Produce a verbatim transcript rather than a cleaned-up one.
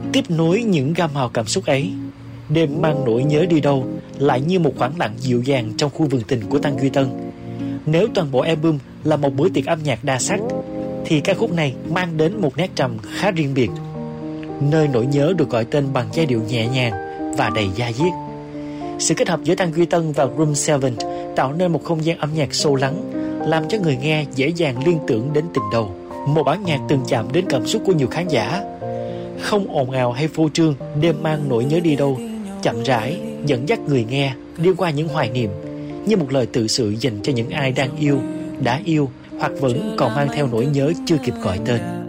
Tiếp nối những gam màu cảm xúc ấy, Đêm mang nỗi nhớ đi đâu lại như một khoảng lặng dịu dàng trong khu vườn tình của Tăng Duy Tân. Nếu toàn bộ album là một bữa tiệc âm nhạc đa sắc, thì ca khúc này mang đến một nét trầm khá riêng biệt. Nơi nỗi nhớ được gọi tên bằng giai điệu nhẹ nhàng và đầy da diết. Sự kết hợp giữa Tăng Duy Tân và Room bảy tạo nên một không gian âm nhạc sâu lắng, làm cho người nghe dễ dàng liên tưởng đến tình đầu. Một bản nhạc từng chạm đến cảm xúc của nhiều khán giả. Không ồn ào hay phô trương, Đêm mang nỗi nhớ đi đâu chậm rãi dẫn dắt người nghe đi qua những hoài niệm, như một lời tự sự dành cho những ai đang yêu, đã yêu hoặc vẫn còn mang theo nỗi nhớ chưa kịp gọi tên.